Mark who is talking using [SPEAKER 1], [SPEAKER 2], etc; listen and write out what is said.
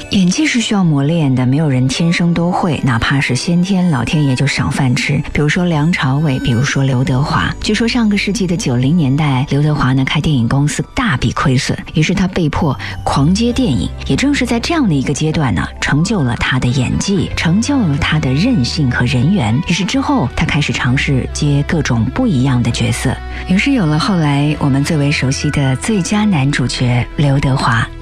[SPEAKER 1] 演技是需要磨练的，没有人天生都会，哪怕是先天老天爷就赏饭吃。比如说梁朝伟，比如说刘德华。据说上个世纪的90年代，刘德华呢开电影公司大笔亏损，于是他被迫狂接电影。也正是在这样的一个阶段呢，成就了他的演技，成就了他的韧性和人缘。于是之后他开始尝试接各种不一样的角色，于是有了后来我们最为熟悉的最佳男主角刘德华。